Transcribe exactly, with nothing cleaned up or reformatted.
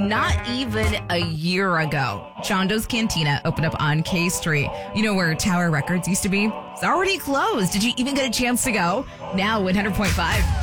not even a year ago, Chondo's Cantina opened up on K Street. You know where Tower Records used to be? It's already closed. Did you even get a chance to go? Now one hundred point five